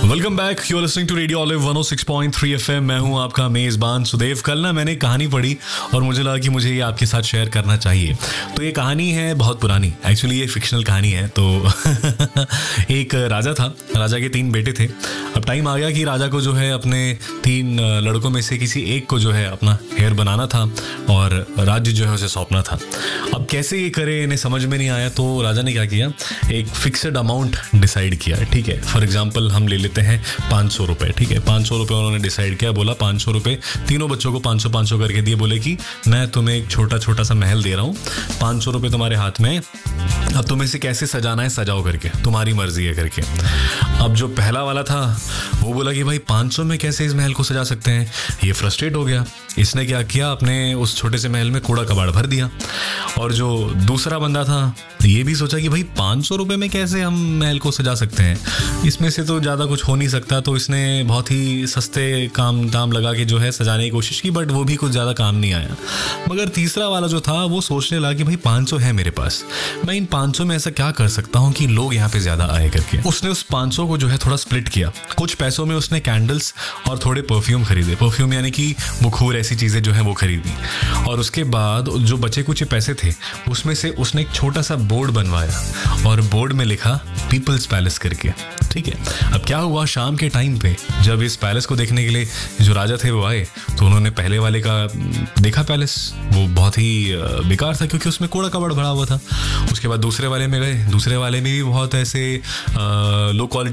Welcome back, you are listening to radio olive 106.3 FM। मैं हूं आपका मेज़बान सुदेव। कल ना मैंने कहानी पढ़ी और मुझे लगा कि मुझे ये आपके साथ शेयर करना चाहिए। तो ये कहानी है बहुत पुरानी, एक्चुअली ये फिक्शनल कहानी है। तो एक राजा था, राजा के 3 बेटे थे। अब टाइम आ गया कि राजा को जो है अपने 3 लड़कों में से किसी एक को जो है अपना हेयर बनाना था और राज्य जो है उसे सौंपना था। अब कैसे ये करे इन्हें समझ में नहीं आया। तो राजा ने क्या किया, एक फिक्स्ड अमाउंट डिसाइड किया। ठीक है, फॉर एग्जाम्पल हम ले लेते हैं 500 रुपये। ठीक है, 500 रुपये उन्होंने डिसाइड किया। बोला 500 रुपये, तीनों बच्चों को 500 करके दिए। बोले कि मैं तुम्हें एक छोटा सा महल दे रहा हूँ, 500 रुपये तुम्हारे हाथ में, अब तुम्हें इसे कैसे सजाना है सजाओ करके, तुम्हारी मर्जी है करके। अब जो पहला वाला था वो बोला कि भाई 500 में कैसे इस महल को सजा सकते हैं। ये फ्रस्ट्रेट हो गया। इसने क्या किया, अपने उस छोटे से महल में कूड़ा कबाड़ भर दिया। और जो दूसरा बंदा था ये भी सोचा कि भाई 500 रुपये में कैसे हम महल को सजा सकते हैं, इसमें से तो ज़्यादा कुछ हो नहीं सकता। तो इसने बहुत ही सस्ते काम दाम लगा के जो है सजाने की कोशिश की, बट वो भी कुछ ज़्यादा काम नहीं आया। मगर तीसरा वाला जो था वो सोचने लगा कि भाई 500 है मेरे पास, मैं इन 500 में ऐसा क्या कर सकता हूँ कि लोग यहाँ पे ज़्यादा आए करके। उसने उस 500 को जो है थोड़ा स्प्लिट किया। कुछ पैसों में उसने कैंडल्स और थोड़े परफ्यूम खरीदे। परफ्यूम यानी कि बुखूर, ऐसी चीज़ें जो है वो खरीदी। और उसके बाद जो बचे कुछ पैसे थे उसमें से उसने एक छोटा सा बोर्ड बनवाया और बोर्ड में लिखा पीपल्स पैलेस करके। ठीक है, अब क्या हुआ, शाम के टाइम पे जब इस पैलेस को देखने के लिए जो राजा थे वो आए तो उन्होंने पहले वाले का देखा पैलेस, वो बहुत ही बेकार था क्योंकि उसमें कूड़ा कबाड़ भरा हुआ था। उसके बाद दूसरे वाले में गए, दूसरे वाले में भी बहुत ऐसे लो क्वालिटी